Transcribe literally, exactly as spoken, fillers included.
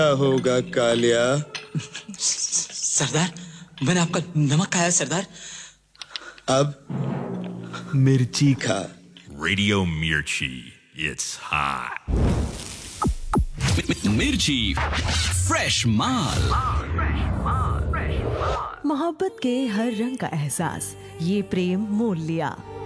क्या होगा कालिया? सरदार, मैंने आपका नमक खाया सरदार। अब मिर्ची खा। Radio Mirchi, it's hot. मिर्ची फ्रेश माल। मोहब्बत के हर रंग का एहसास, ये प्रेम मोल लिया।